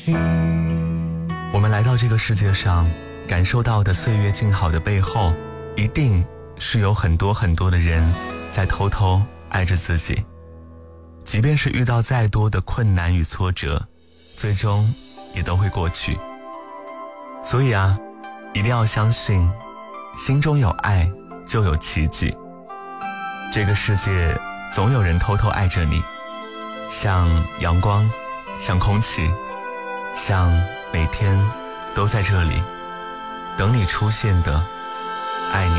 我们来到这个世界上，感受到的岁月静好的背后，一定是有很多很多的人在偷偷爱着自己。即便是遇到再多的困难与挫折，最终也都会过去。所以啊，一定要相信，心中有爱就有奇迹。这个世界总有人偷偷爱着你，像阳光，像空气，像每天都在这里等你出现的爱你。